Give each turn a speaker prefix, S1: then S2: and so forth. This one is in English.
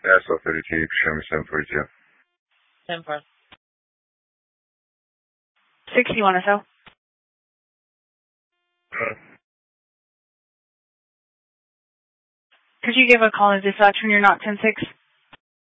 S1: Yes, authority, show me 742.
S2: 10-4. 61 or so. Could you give a call to dispatch when you're not 10-6?